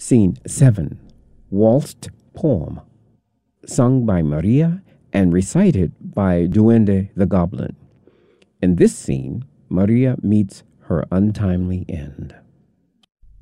Scene 7. Waltzed Poem. Sung by Maria and recited by Duende the Goblin. In this scene, Maria meets her untimely end.